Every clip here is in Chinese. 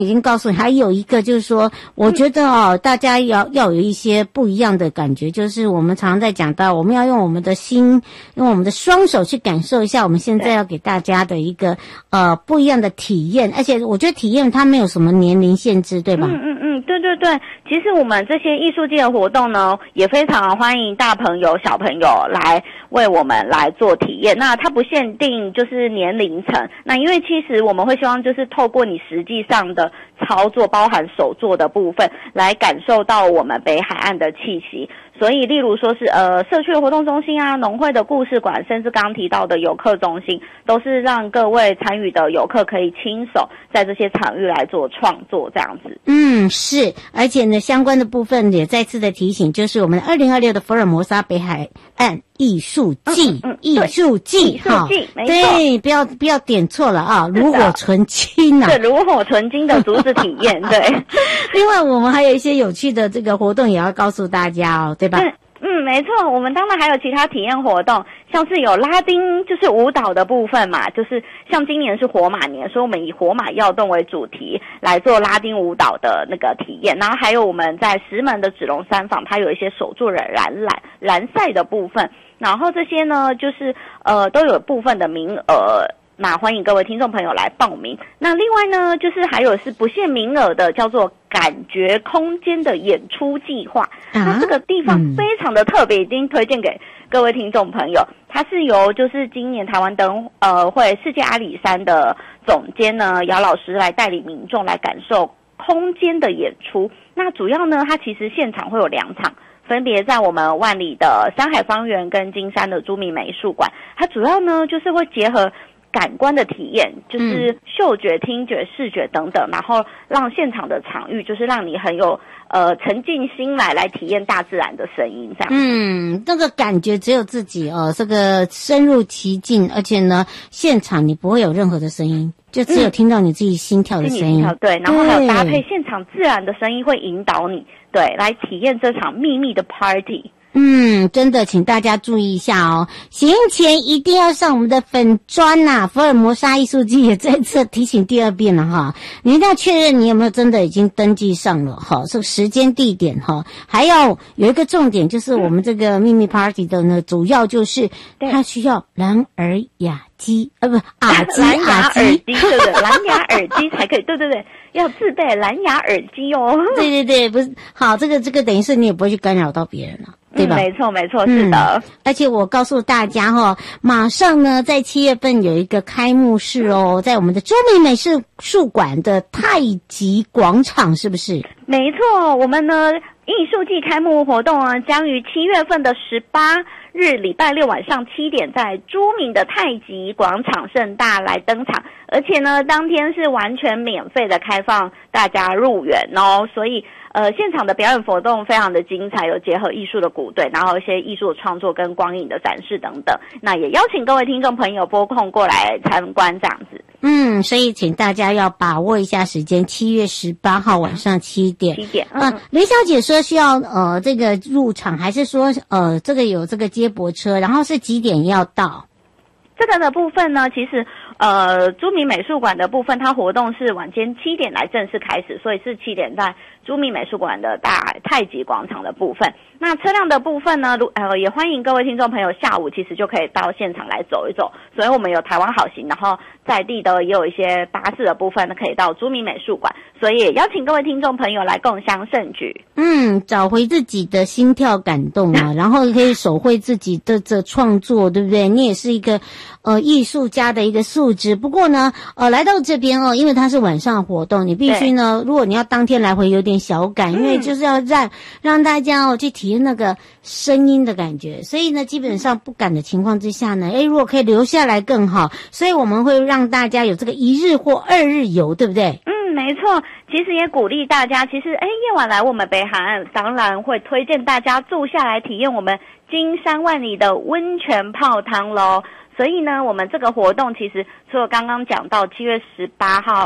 已经告诉你，还有一个就是说，我觉得大家要有一些不一样的感觉，就是我们常常在讲到，我们要用我们的心，用我们的双手去感受一下我们现在要给大家的一个不一样的体验，而且我觉得体验它没有什么年龄限制，对吧？ 对对对，其实我们这些艺术季的活动呢，也非常欢迎大朋友小朋友来为我们来做体验。那它不限定就是年龄层，那因为其实我们会希望就是透过你实际上的操作，包含手作的部分，来感受到我们北海岸的气息。所以例如说是社区的活动中心啊，农会的故事馆，甚至刚刚提到的游客中心，都是让各位参与的游客可以亲手在这些场域来做创作这样子。 是，而且呢相关的部分也再次的提醒，就是我们2026的福尔摩沙北海岸艺术季，艺术季， 没错， 对，不要点错了啊，炉火纯青啊， 对，炉火纯青的竹子体验，对。 另外我们还有一些有趣的这个活动也要告诉大家哦，对吧？ 没错，我们当然还有其他体验活动，像是有拉丁就是舞蹈的部分嘛，就是像今年是火马年，所以我们以火马耀动为主题来做拉丁舞蹈的那个体验，然后还有我们在石门的芷龙山坊，它有一些手作的蓝赛的部分，然后这些呢就是都有部分的名额。那欢迎各位听众朋友来报名。那另外呢，就是还有是不限名额的，叫做感觉空间的演出计划。那这个地方非常的特别，已经推荐给各位听众朋友。它是由就是今年台湾灯会世界阿里山的总监呢姚老师来带领民众来感受空间的演出。那主要呢，它其实现场会有2场。分别在我们万里的山海方园跟金山的朱銘美术馆，它主要呢就是会结合感官的体验，就是嗅觉、听觉、视觉等等，然后让现场的场域就是让你很有沉浸心来体验大自然的声音这样。 那个感觉只有自己这个深入其境，而且呢现场你不会有任何的声音，就只有听到你自己心跳的声音。 对，然后还有搭配现场自然的声音会引导你，对，来体验这场秘密的 party。 真的，请大家注意一下哦。行前一定要上我们的粉专呐，福尔摩沙艺术季也再次提醒第2遍了哈。你一定要确认你有没有真的已经登记上了哈，这个时间地点哈，还要有一个重点，就是我们这个秘密 party 的呢，主要就是它需要蓝牙耳机，对不对？蓝牙耳机， 蓝牙耳机才可以，对，要自备蓝牙耳机哦。 对，不是好，这个等于是你也不会去干扰到别人了。对吧？ 没错，是的。 而且我告诉大家马上呢，在7月份有一个开幕式哦，在我们的朱銘美术馆的太极广场，是不是？ 没错，我们呢艺术季开幕活动呢，将于7月份的18日礼拜六晚上7点，在朱銘的太极广场盛大来登场，而且呢，当天是完全免费的开放大家入园哦，所以现场的表演活动非常的精彩，有结合艺术的鼓队，然后一些艺术的创作跟光影的展示等等。那也邀请各位听众朋友拨空过来参观这样子。 所以请大家要把握一下时间，7月18号晚上7点。雷小姐说需要这个入场，还是说这个有这个接驳车，然后是几点要到？ 这个的部分呢，其实朱銘美术馆的部分，它活动是晚间7点来正式开始，所以是7点在朱銘美术馆的大太极广场的部分。那车辆的部分呢，也欢迎各位听众朋友下午其实就可以到现场来走一走，所以我们有台湾好行，然后在地的也有一些巴士的部分呢，可以到朱銘美术馆，所以也邀请各位听众朋友来共襄盛举。 找回自己的心跳感动啊，然后可以手绘自己的这创作，对不对？你也是一个艺术家的一个素质。不过呢来到这边因为它是晚上活动，你必须呢，如果你要当天来回有点小赶，因为就是要让大家去体验那个声音的感觉，所以呢基本上不赶的情况之下呢，如果可以留下来更好，所以我们会让大家有这个1日或2日游，对不对？ 没错，其实也鼓励大家，其实夜晚来我们北海岸，当然会推荐大家住下来体验我们金山万里的温泉泡汤咯。所以呢，我们这个活动其实除了刚刚讲到7月18号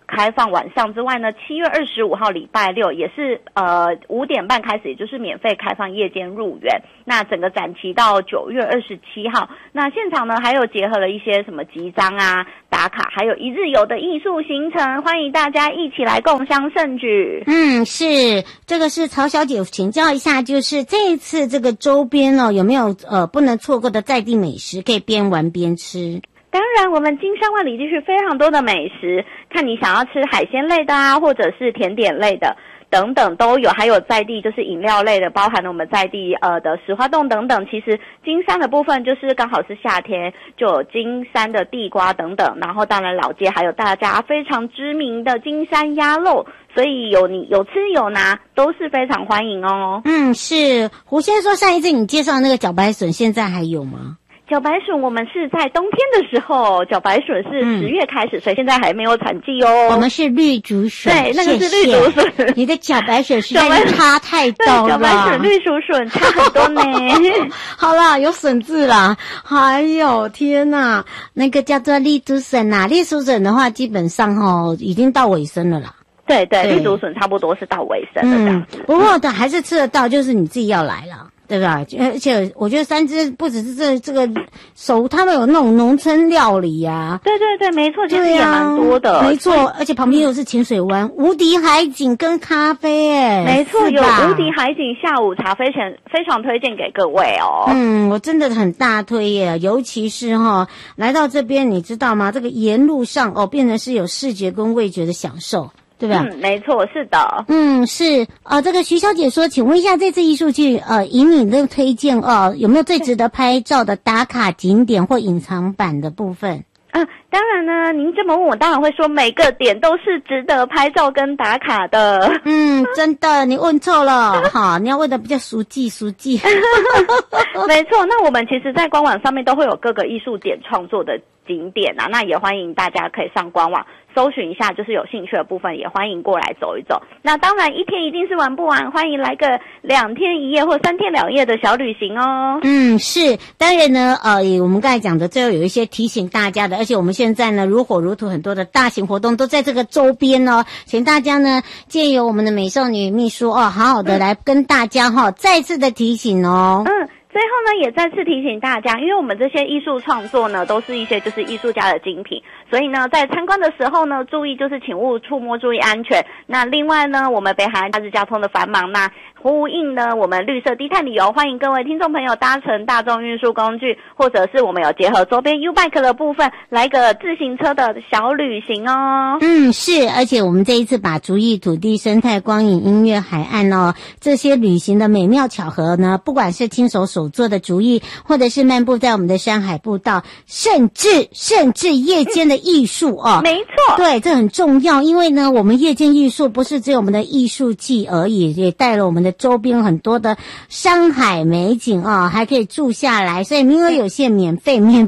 开放晚上之外呢，7月25号礼拜六也是5点半开始，也就是免费开放夜间入园。那整个展期到9月27号，那现场呢还有结合了一些什么集章啊、打卡，还有一日游的艺术行程，欢迎大家一起来共襄盛举。 是这个是曹小姐请教一下，就是这一次这个周边有没有不能错过的在地美食，可以边玩边吃？ 当然，我们金山万里地区非常多的美食，看你想要吃海鲜类的啊，或者是甜点类的等等都有，还有在地就是饮料类的，包含了我们在地的石花冻等等。其实金山的部分就是刚好是夏天，就有金山的地瓜等等，然后当然老街还有大家非常知名的金山鸭肉，所以有吃有拿都是非常欢迎哦。 是胡先说上一次你介绍那个茭白笋现在还有吗？ 茭白笋我们是在冬天的时候，茭白笋是10月开始，所以现在还没有产季哦。 我们是绿竹笋， 对，那个是绿竹笋。 你的茭白笋实在是差太多了， 茭白笋、绿竹笋差很多呢。 好啦，有笋字啦，还有天哪，那个叫做绿竹笋啊，绿竹笋的话基本上已经到尾声了啦。对， 绿竹笋差不多是到尾声了这样子。 不过的还是吃得到，就是你自己要来了。对吧？而且我觉得三芝不只是这个他们有那种农村料理啊。 对，没错，其实也蛮多的。 没错，而且旁边又是浅水湾、无敌海景跟咖啡没错，有无敌海景下午茶，非常推荐给各位哦。 我真的很大推耶，尤其是来到这边，你知道吗？这个沿路上变成是有视觉跟味觉的享受。对吧？ 没错，是的。 是这个徐小姐说，请问一下，这次艺术季以你的推荐有没有最值得拍照的打卡景点或隐藏版的部分？ 当然呢，您这么问我，当然会说每个点都是值得拍照跟打卡的。 真的，你问错了哈，你要问的比较熟记。 没错，那我们其实在官网上面都会有各个艺术点创作的景点啊，那也欢迎大家可以上官网搜寻一下，就是有兴趣的部分也欢迎过来走一走。那当然一天一定是玩不完，欢迎来个2天1夜或3天2夜的小旅行哦。 是，当然呢我们刚才讲的最后有一些提醒大家的，而且我们现在呢如火如荼，很多的大型活动都在这个周边哦，请大家呢借由我们的美少女秘书好好的来跟大家再次的提醒哦。 最后呢，也再次提醒大家，因为我们这些艺术创作呢，都是一些就是艺术家的精品，所以呢，在参观的时候呢，注意就是请勿触摸，注意安全。那另外呢，我们北海岸假日交通的繁忙，那呼应呢我们绿色低碳旅游，欢迎各位听众朋友搭乘大众运输工具，或者是我们有结合周边 U-Bike 的部分，来个自行车的小旅行哦。 是，而且我们这一次把竹艺、土地、生态、光影、音乐、海岸这些旅行的美妙巧合呢，不管是亲手手做的竹艺，或者是漫步在我们的山海步道，甚至夜间的艺术没错， 对，这很重要，因为呢，我们夜间艺术不是只有我们的艺术季而已，也带了我们的周边很多的山海美景还可以住下来，所以名额有限，免费。没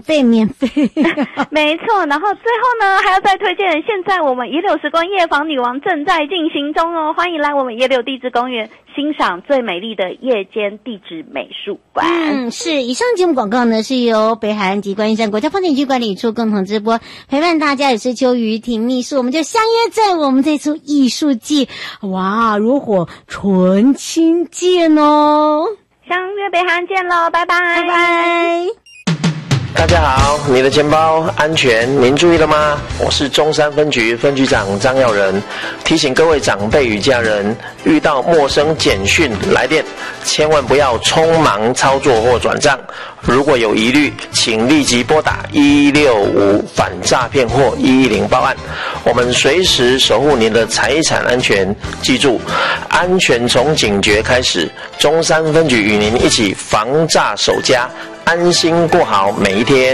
错，然后最后呢，还要再推荐，现在我们野柳时光夜访女王正在进行中哦，欢迎来我们野柳地质公园欣赏最美丽的夜间地质美术馆。 是，以上节目广告呢是由北海岸及观音山国家风景区管理处共同直播，陪伴大家也是邱于婷秘书，我们就相约在我们这出艺术季，哇，如火纯青见哦， 相约北海岸见喽，拜拜， 拜拜。 大家好，你的钱包安全，您注意了吗？我是中山分局分局长张耀仁，提醒各位长辈与家人，遇到陌生简讯来电，千万不要匆忙操作或转账。如果有疑虑，请立即拨打165反诈骗或110报案，我们随时守护您的财产安全。记住，安全从警觉开始，中山分局与您一起防诈守家，安心过好每一天。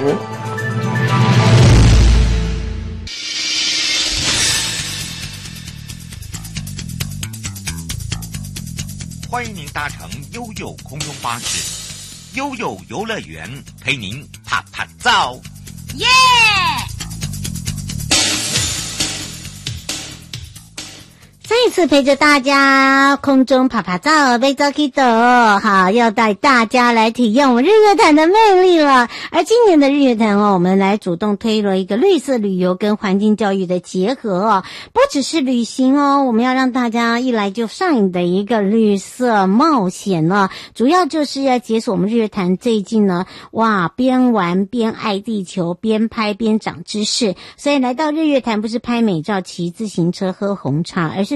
欢迎您搭乘悠悠空中巴士，悠悠游乐园陪您啪啪照， 耶！ 3 一次陪着大家空中爬爬照，背照 Kido， 好，要带大家来体验我们日月潭的魅力了。而今年的日月潭我们来主动推了一个绿色旅游跟环境教育的结合不只是旅行我们要让大家一来就上瘾的一个绿色冒险主要就是要解锁我们日月潭最近呢，哇，边玩边爱地球，边拍边长知识。所以来到日月潭不是拍美照、骑自行车、喝红茶，而是